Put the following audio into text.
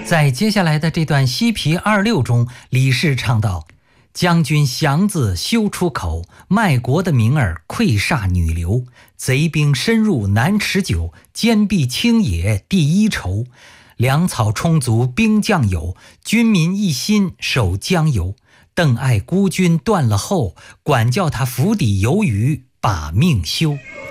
在接下来的这段西皮26中，李氏唱道：将军祥子休出口，卖国的名儿溃煞女流。贼兵深入难持久，坚壁清野第一筹。粮草充足兵将有，军民一心守江油。邓艾孤军断了后，管教他釜底游鱼把命休。